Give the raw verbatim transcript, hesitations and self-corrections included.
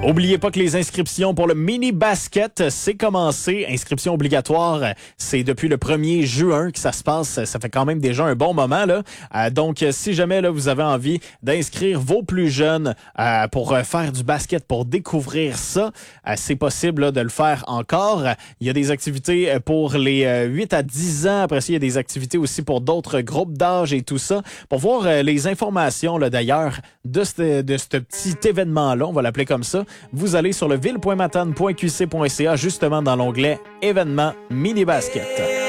Oubliez pas que les inscriptions pour le mini basket, c'est commencé. Inscription obligatoire, c'est depuis le premier juin que ça se passe. Ça fait quand même déjà un bon moment, là. Euh, donc, si jamais là, vous avez envie d'inscrire vos plus jeunes euh, pour euh, faire du basket, pour découvrir ça, euh, c'est possible là, de le faire encore. Il y a des activités pour les euh, huit à dix ans. Après ça, il y a des activités aussi pour d'autres groupes d'âge et tout ça. Pour voir euh, les informations, là, d'ailleurs, de ce de ce petit événement-là, on va l'appeler comme ça, vous allez sur le ville point matane point q c point c a, justement dans l'onglet événements mini basket.